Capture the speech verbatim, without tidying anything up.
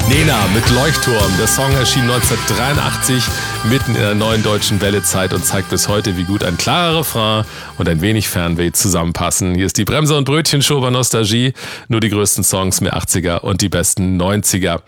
Nena mit Leuchtturm. Der Song erschien neunzehnhundertdreiundachtzig, mitten in der neuen deutschen Wellezeit und zeigt bis heute, wie gut ein klarer Refrain und ein wenig Fernweh zusammenpassen. Hier ist die Bremser- und Brötchen-Show bei Nostalgie. Nur die größten Songs mehr achtziger und die besten neunziger.